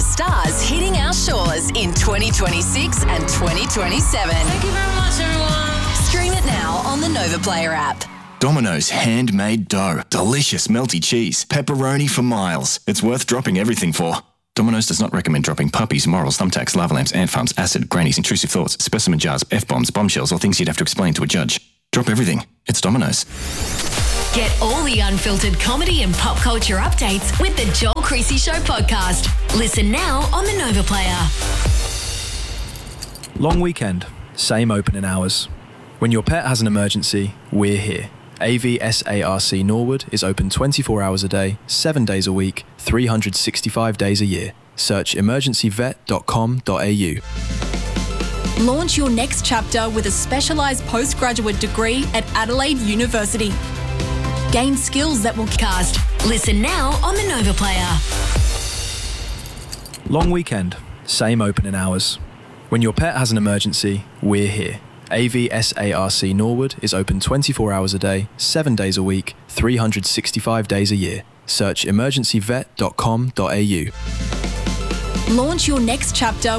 Australia's stars hitting our shores in 2026 and 2027. Thank you very much, everyone. Stream it now on the Nova Player app. Domino's handmade dough. Delicious melty cheese. Pepperoni for miles. It's worth dropping everything for. Domino's does not recommend dropping puppies, morals, thumbtacks, lava lamps, ant farms, acid, grannies, intrusive thoughts, specimen jars, F-bombs, bombshells, or things you'd have to explain to a judge. Drop everything. It's Domino's. Get all the unfiltered comedy and pop culture updates with the Joel Creasy Show podcast. Listen now on the Nova Player. Long weekend, same opening hours. When your pet has an emergency, we're here. AVSARC Norwood is open 24 hours a day, 7 days a week, 365 days a year. Search emergencyvet.com.au. Launch your next chapter with a specialised postgraduate degree at Adelaide University. Gain skills that will Cast. Listen now on the Nova Player. Long weekend, same opening hours. When your pet has an emergency, we're here. AVSARC Norwood is open 24 hours a day, 7 days a week, 365 days a year. Search emergencyvet.com.au. launch your next chapter